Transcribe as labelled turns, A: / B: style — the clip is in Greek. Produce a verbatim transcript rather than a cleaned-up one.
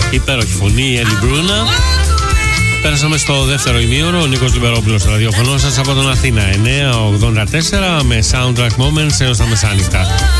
A: Υπέροχη φωνή, η Έλλη Μπρούνα. Πέρασαμε στο δεύτερο ημίωρο. Ο Νίκος Λιμπερόπουλος στο ραδιοφωνό σας από τον Αθήνα. εννιά ογδόντα τέσσερα με Soundtrack Moments έως τα μεσάνυχτα.